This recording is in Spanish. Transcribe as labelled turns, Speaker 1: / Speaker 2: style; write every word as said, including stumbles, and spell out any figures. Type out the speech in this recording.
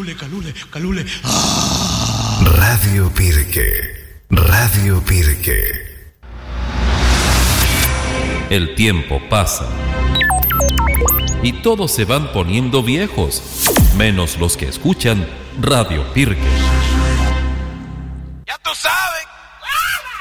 Speaker 1: calule, calule, calule. ¡Ah!
Speaker 2: Radio Pirque, Radio Pirque.
Speaker 3: El tiempo pasa y todos se van poniendo viejos, menos los que escuchan Radio Pirque.
Speaker 1: Ya tú sabes.